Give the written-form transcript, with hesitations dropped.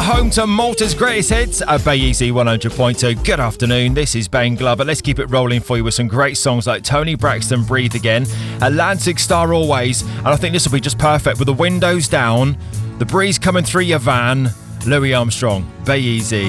home to Malta's greatest hits at Bay Easy 100.2. Good afternoon, this is Ben Glover. Let's keep it rolling for you with some great songs like Tony Braxton, Breathe Again, Atlantic Star, Always, and I think this will be just perfect with the windows down, the breeze coming through your van. Louis Armstrong, Bay Easy.